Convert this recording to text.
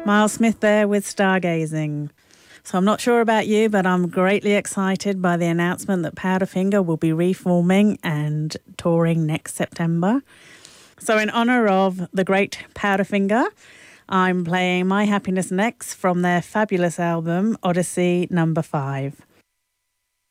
Miles Smith there with Stargazing. So I'm not sure about you, but I'm greatly excited by the announcement that Powderfinger will be reforming and touring next September. So in honour of the great Powderfinger, I'm playing My Happiness Next from their fabulous album, Odyssey No. 5.